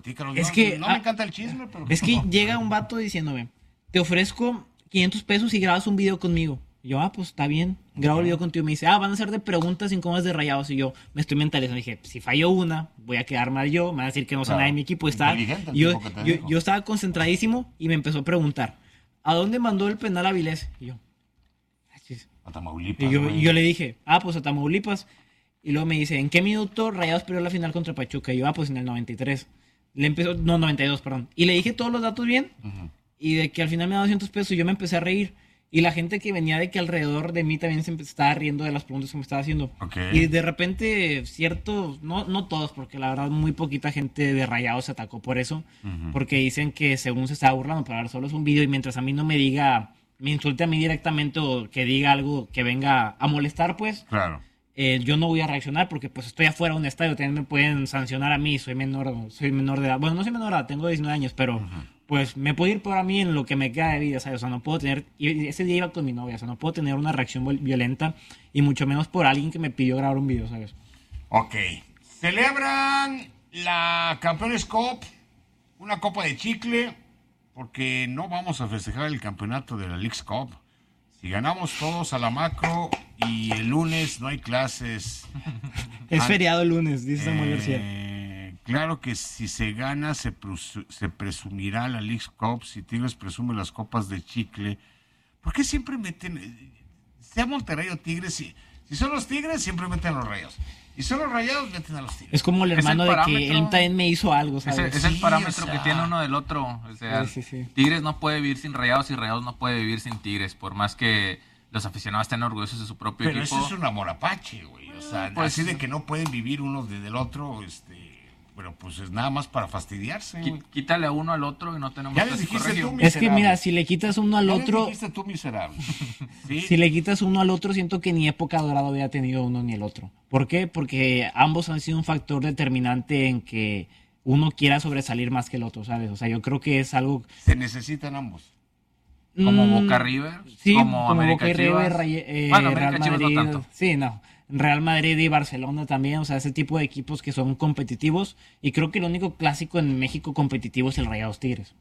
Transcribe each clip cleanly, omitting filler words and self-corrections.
Es que no me encanta el chisme, pero es que llega un vato diciéndome, te ofrezco 500 pesos y grabas un video conmigo. Y yo, pues está bien, grabo el video contigo. Me dice, van a ser de preguntas incómodas de Rayados. Y yo me estoy mentalizando. Dije, si fallo una, voy a quedar mal yo. Me van a decir que no sé nada de mi equipo. Yo estaba concentradísimo y me empezó a preguntar, ¿a dónde mandó el penal Avilés? Y yo, a Tamaulipas. Y yo le dije, pues a Tamaulipas. Y luego me dice, ¿en qué minuto Rayados perdió la final contra Pachuca? Y yo, pues en el 93. 92, perdón. Y le dije todos los datos bien. Y de que al final me da 200 pesos y yo me empecé a reír. Y la gente que venía de que alrededor de mí también se estaba riendo de las preguntas que me estaba haciendo. Y de repente, no todos, porque la verdad muy poquita gente de Rayados se atacó por eso. Porque dicen que según se estaba burlando, pero ahora solo es un video y mientras a mí no me diga, me insulte a mí directamente o que diga algo que venga a molestar, pues. Claro. Yo no voy a reaccionar porque pues estoy afuera de un estadio, también me pueden sancionar a mí, soy menor de edad. Bueno, no soy menor de edad, tengo 19 años, pero pues me puedo ir por a mí en lo que me queda de vida, ¿sabes? O sea, no puedo tener, y ese día iba con mi novia, o sea, no puedo tener una reacción violenta y mucho menos por alguien que me pidió grabar un video, ¿sabes? Ok. Celebran la Campeones Cup, una copa de chicle, porque no vamos a festejar el campeonato de la Leagues Cup. Si ganamos todos a la macro y el lunes no hay clases. Es feriado el lunes, dice Samuel García. Claro que si se gana se presumirá la Leagues Cup, si Tigres presume las copas de chicle. ¿Por qué siempre meten, sea Monterrey o Tigres, si son los Tigres siempre meten a los Rayados? Y son los Rayados, meten a los Tigres. Es como el hermano de que él también me hizo algo, ¿sabes? Es el parámetro que tiene uno del otro. O sea, Tigres no puede vivir sin Rayados y Rayados no puede vivir sin Tigres, por más que los aficionados estén orgullosos de su propio equipo. Pero eso es un amor apache, güey. O sea, pues, así de que no pueden vivir uno del otro, pero pues es nada más para fastidiarse. Quítale a uno al otro y no tenemos ya les dijiste tú, es que mira, si le quitas uno al otro. Dijiste tú, miserable. ¿Sí? Si le quitas uno al otro, siento que ni época dorada había tenido uno ni el otro. ¿Por qué? Porque ambos han sido un factor determinante en que uno quiera sobresalir más que el otro, ¿sabes? O sea, yo creo que es algo. Se necesitan ambos. Como Boca River, sí, como América Boca Chivas. Real Madrid, no tanto. Sí, no. Real Madrid y Barcelona también, o sea, ese tipo de equipos que son competitivos. Y creo que el único clásico en México competitivo es el Rayados Tigres.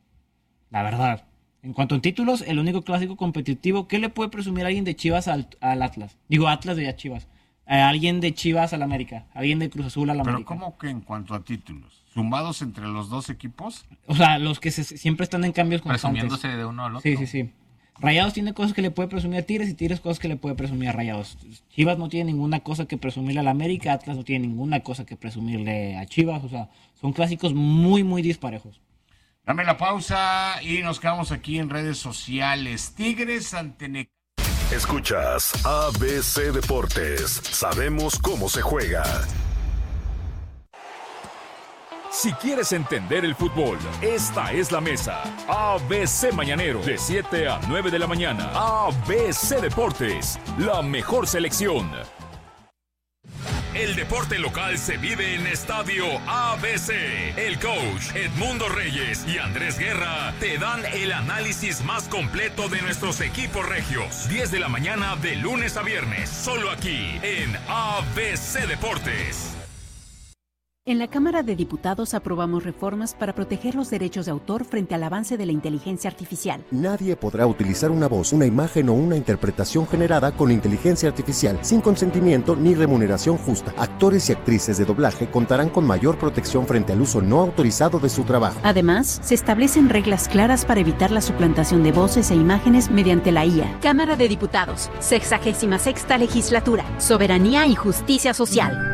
La verdad. En cuanto a títulos, el único clásico competitivo, ¿qué le puede presumir alguien de Chivas al Atlas? Digo, Atlas de Chivas. Alguien de Chivas al América. Alguien de Cruz Azul al América. ¿Pero cómo que en cuanto a títulos? ¿Sumados entre los dos equipos? O sea, los que siempre están en cambios constantes. Presumiéndose de uno al otro. Sí. Rayados tiene cosas que le puede presumir a Tigres y Tigres cosas que le puede presumir a Rayados. Chivas no tiene ninguna cosa que presumirle al América, Atlas no tiene ninguna cosa que presumirle a Chivas, o sea, son clásicos muy, muy disparejos. Dame la pausa y nos quedamos aquí en redes sociales. Tigres ante Necaxa. Escuchas ABC Deportes. Sabemos cómo se juega. Si quieres entender el fútbol, esta es la mesa. ABC Mañanero, de 7 a 9 de la mañana. ABC Deportes, la mejor selección. El deporte local se vive en Estadio ABC. El coach Edmundo Reyes y Andrés Guerra te dan el análisis más completo de nuestros equipos regios. 10 de la mañana de lunes a viernes, solo aquí en ABC Deportes. En la Cámara de Diputados aprobamos reformas para proteger los derechos de autor frente al avance de la inteligencia artificial. Nadie podrá utilizar una voz, una imagen o una interpretación generada con inteligencia artificial sin consentimiento ni remuneración justa. Actores y actrices de doblaje contarán con mayor protección frente al uso no autorizado de su trabajo. Además, se establecen reglas claras para evitar la suplantación de voces e imágenes mediante la IA. Cámara de Diputados, 66ª Legislatura, Soberanía y Justicia Social.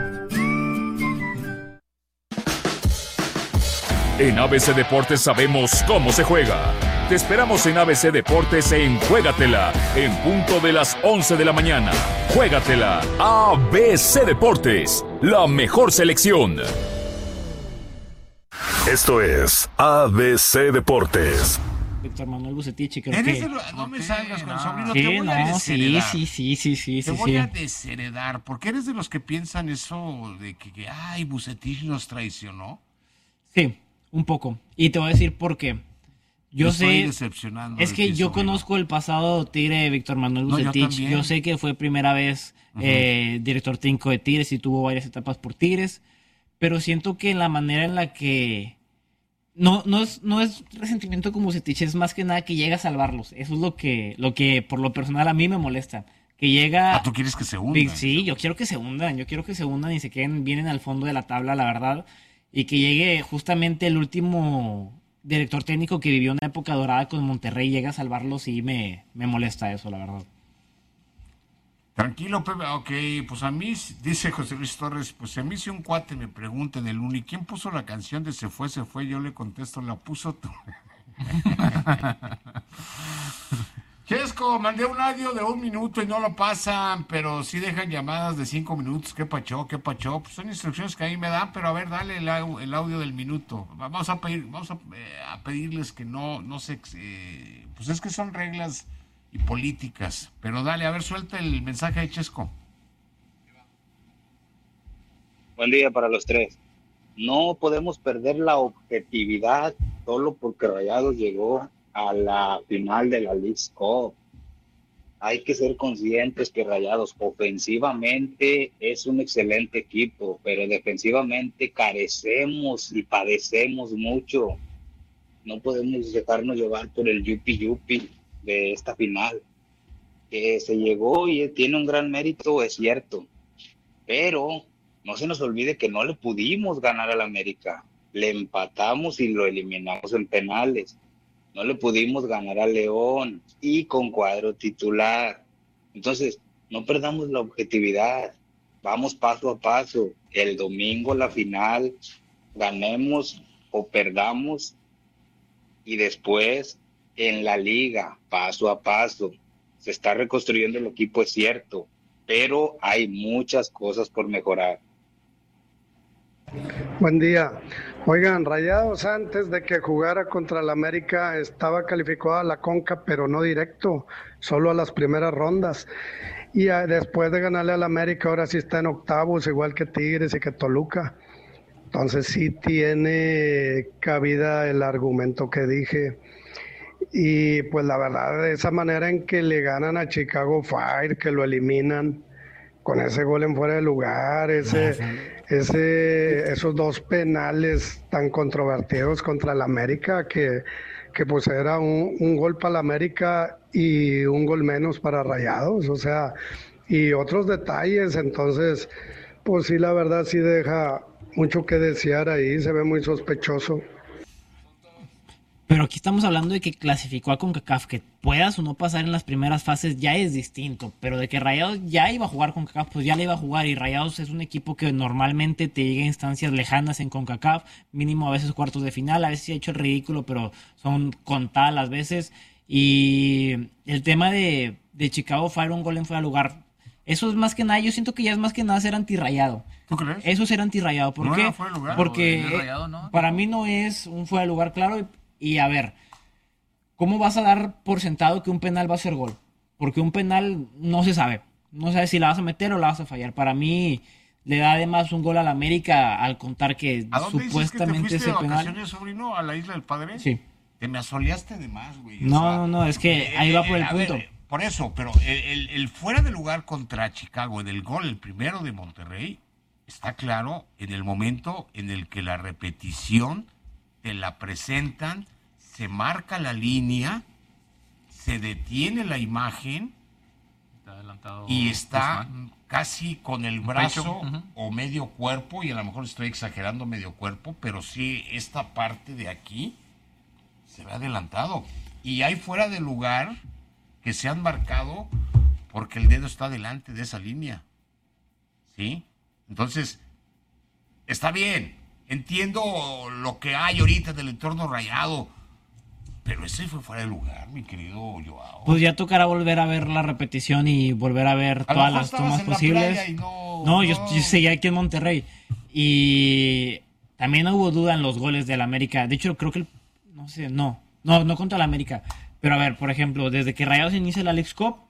En ABC Deportes sabemos cómo se juega. Te esperamos en ABC Deportes en Juégatela, en punto de las 11 de la mañana. Juégatela, ABC Deportes, la mejor selección. Esto es ABC Deportes. Víctor Manuel Bucetich, creo que... No me salgas con el sobrino, sí, te voy a desheredar. Sí. Te voy a desheredar, porque eres de los que piensan eso de que ay, Bucetich nos traicionó. Sí. Un poco. Y te voy a decir por qué. Yo sé. Decepcionando es que yo conozco el pasado Tigre de Víctor Manuel Bucetich. Yo sé que fue primera vez director técnico de Tigres y tuvo varias etapas por Tigres. Pero siento que la manera en la que No es resentimiento como Setich, es más que nada que llega a salvarlos. Eso es lo que por lo personal a mí me molesta. Que llega... ¿Tú quieres que se hundan? Sí, yo quiero que se hundan y se queden bien al fondo de la tabla, la verdad. Y que llegue justamente el último director técnico que vivió una época dorada con Monterrey, llega a salvarlos y me molesta eso, la verdad. Tranquilo, Pepe. Ok, pues a mí, dice José Luis Torres, pues a mí si un cuate me pregunta en el Uni, ¿quién puso la canción de Se fue? Yo le contesto, la puso tú. Chesco, mandé un audio de 1 minuto y no lo pasan, pero sí dejan llamadas de 5 minutos. ¿Qué pachó? Pues son instrucciones que a mí me dan, pero a ver, dale el audio del minuto. Vamos a pedirles que no se... pues es que son reglas y políticas. Pero dale, a ver, suelta el mensaje de Chesco. Buen día para los tres. No podemos perder la objetividad solo porque Rayados llegó a la final de la Leagues Cup. Hay que ser conscientes que Rayados ofensivamente es un excelente equipo, pero defensivamente carecemos y padecemos mucho. No podemos dejarnos llevar por el yupi de esta final. Que se llegó y tiene un gran mérito, es cierto, pero no se nos olvide que no le pudimos ganar al América. Le empatamos y lo eliminamos en penales. No le pudimos ganar a León y con cuadro titular. Entonces, no perdamos la objetividad. Vamos paso a paso. El domingo la final, ganemos o perdamos. Y después en la liga, paso a paso. Se está reconstruyendo el equipo, es cierto, pero hay muchas cosas por mejorar. Buen día. Oigan, Rayados antes de que jugara contra el América estaba calificado a la Conca, pero no directo, solo a las primeras rondas. Y después de ganarle al América, ahora sí está en octavos, igual que Tigres y que Toluca. Entonces sí tiene cabida el argumento que dije. Y pues la verdad, de esa manera en que le ganan a Chicago Fire, que lo eliminan con ese gol en fuera de lugar, esos 2 penales tan controvertidos contra el América, que pues era un gol para el América y un gol menos para Rayados, o sea, y otros detalles. Entonces, pues sí, la verdad sí deja mucho que desear ahí, se ve muy sospechoso. Pero aquí estamos hablando de que clasificó a CONCACAF, que puedas o no pasar en las primeras fases ya es distinto, pero de que Rayados ya iba a jugar CONCACAF, pues ya le iba a jugar, y Rayados es un equipo que normalmente te llega a instancias lejanas en CONCACAF, mínimo a veces cuartos de final, a veces sí ha hecho el ridículo, pero son contadas las veces. Y el tema de Chicago Fire, un gol en fuera de lugar, eso es más que nada, yo siento que ya es más que nada ser antirrayado. ¿Tú crees? Eso es ser antirrayado. ¿Por qué? Porque rayado, ¿no? Para mí no es un fuera de lugar claro. Y a ver, ¿cómo vas a dar por sentado que un penal va a ser gol? Porque un penal no se sabe. No sabes si la vas a meter o la vas a fallar. Para mí le da además un gol al América al contar que supuestamente ese penal... ¿A dónde dices que te fuiste de vacaciones, sobrino? ¿A la Isla del Padre? Sí. Te me asoleaste de más, güey. No, es que ahí va por el punto. Por eso, pero el fuera de lugar contra Chicago, en el gol, el primero de Monterrey, está claro en el momento en el que la repetición te la presentan, se marca la línea, se detiene la imagen y está casi con el brazo o medio cuerpo, y a lo mejor estoy exagerando medio cuerpo, pero sí esta parte de aquí se ve adelantado. Y hay fuera de lugar que se han marcado porque el dedo está delante de esa línea. ¿Sí? Entonces, está bien. Entiendo lo que hay ahorita del entorno Rayado, pero ese fue fuera de lugar, mi querido Joao. Pues ya tocará volver a ver la repetición y volver a ver todas las tomas posibles. Yo seguía aquí en Monterrey. Y también hubo duda en los goles del América. De hecho, creo que no contra el América. Pero a ver, por ejemplo, desde que Rayados inicia la Leagues Cup,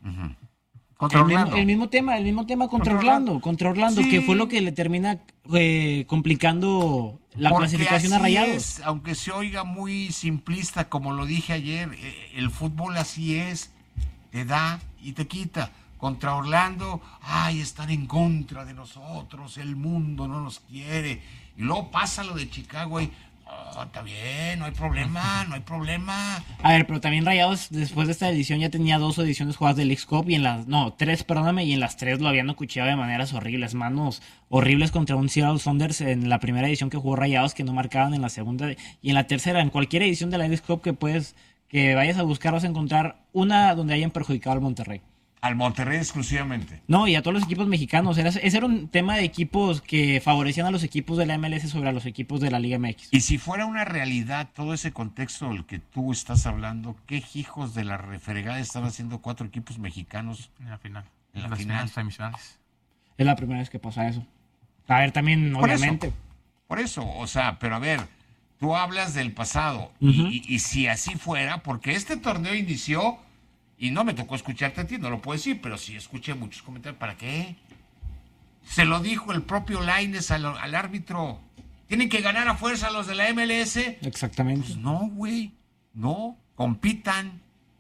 el mismo tema contra Orlando, sí, que fue lo que le termina complicando la clasificación a Rayados. Aunque se oiga muy simplista, como lo dije ayer, el fútbol así es, te da y te quita. Contra Orlando, están en contra de nosotros, el mundo no nos quiere. Y luego pasa lo de Chicago, Oh, está bien, no hay problema. A ver, pero también Rayados, después de esta edición, ya tenía 2 ediciones jugadas del Leagues Cup y en las... No, 3, perdóname, y en las 3 lo habían acuchillado de maneras horribles. Manos horribles contra un Seattle Sounders en la primera edición que jugó Rayados, que no marcaban en la segunda. Y en la tercera, en cualquier edición de la Leagues Cup que vayas a buscar, vas a encontrar una donde hayan perjudicado al Monterrey. Al Monterrey exclusivamente. No, y a todos los equipos mexicanos. Ese era un tema de equipos que favorecían a los equipos de la MLS sobre a los equipos de la Liga MX. Y si fuera una realidad todo ese contexto del que tú estás hablando, ¿qué hijos de la refregada están haciendo 4 equipos mexicanos en la final? En las finales semifinales. Es la primera vez que pasa eso. A ver, también, obviamente. Por eso, o sea, pero a ver, tú hablas del pasado. Y si así fuera, porque este torneo inició... Y no me tocó escucharte a ti, no lo puedo decir, pero sí escuché muchos comentarios. ¿Para qué? Se lo dijo el propio Lainez al árbitro. ¿Tienen que ganar a fuerza los de la MLS? Exactamente. Pues no, güey. No. Compitan.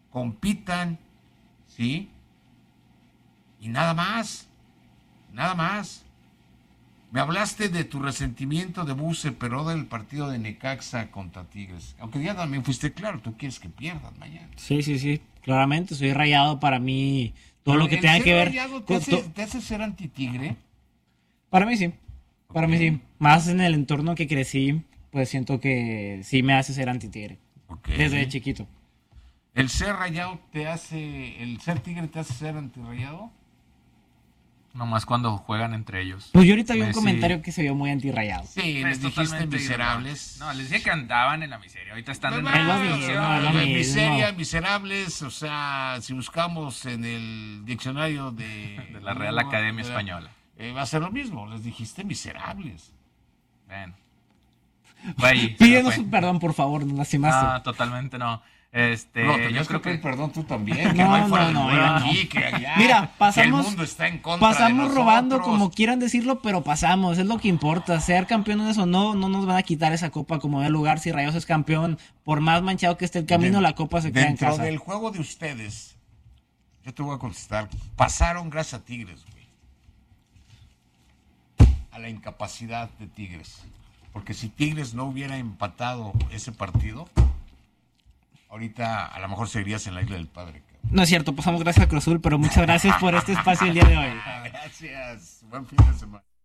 ¿Sí? Y nada más. Me hablaste de tu resentimiento de Buse, pero del partido de Necaxa contra Tigres. Aunque ya también fuiste claro, tú quieres que pierdan mañana. Sí. Claramente, soy Rayado. Para mí, todo lo que tenga que ver... Rayado ¿te hace ser antitigre? Para mí sí. Para mí sí. Más en el entorno que crecí, pues siento que sí me hace ser antitigre. Okay. Desde chiquito. ¿El ser tigre te hace ser antirrayado? Nomás cuando juegan entre ellos. Pues yo ahorita vi un comentario que se vio muy antirrayado. Sí, les dijiste miserables. No, les dije que andaban en la miseria. Ahorita están en la miseria, miserables. O sea, si buscamos en el diccionario de la Real Academia Española, va a ser lo mismo. Les dijiste miserables. Ven. Pídenos un perdón, por favor, no lastimaste. No, totalmente no. Yo creo que perdón tú también. Mira, pasamos, que el mundo está en contra pasamos de robando, como quieran decirlo, pero pasamos, es lo que importa. Ser campeones o no nos van a quitar esa copa como de lugar. Si Rayados es campeón, por más manchado que esté el camino, la copa se queda en casa. Dentro del juego de ustedes, yo te voy a contestar, pasaron gracias a Tigres, güey. A la incapacidad de Tigres. Porque si Tigres no hubiera empatado ese partido, ahorita a lo mejor seguirías en la Isla del Padre. Cabrón. No es cierto, pasamos gracias a Cruz Azul, pero muchas gracias por este espacio el día de hoy. Gracias. Buen fin de semana.